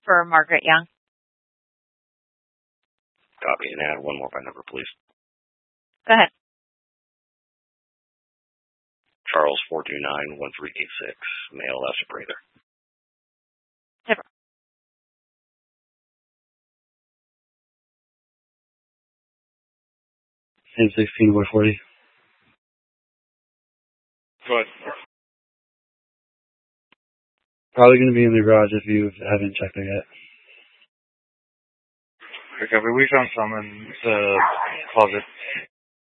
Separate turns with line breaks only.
for Margaret Young.
Copy, and add one more by number, please.
Go ahead.
Charles 429-1386, male, left breather.
1016 by 40.
Go ahead.
Probably going to be in the garage if you haven't checked it yet.
Okay, we found some in the closet.